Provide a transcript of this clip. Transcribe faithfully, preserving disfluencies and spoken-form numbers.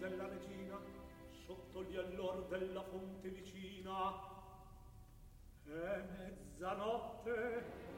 della regina, sotto gli allor della fonte vicina. È mezzanotte,